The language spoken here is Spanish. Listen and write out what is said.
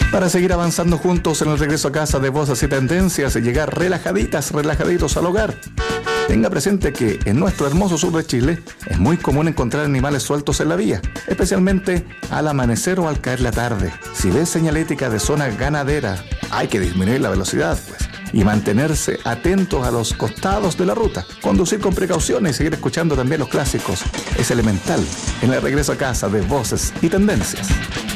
Para seguir avanzando juntos en el regreso a casa de Voces y Tendencias y llegar relajaditos al hogar. Tenga presente que en nuestro hermoso sur de Chile es muy común encontrar animales sueltos en la vía, especialmente al amanecer o al caer la tarde. Si ves señalética de zona ganadera, hay que disminuir la velocidad, pues, y mantenerse atentos a los costados de la ruta. Conducir con precaución y seguir escuchando también los clásicos es elemental en el regreso a casa de Voces y Tendencias.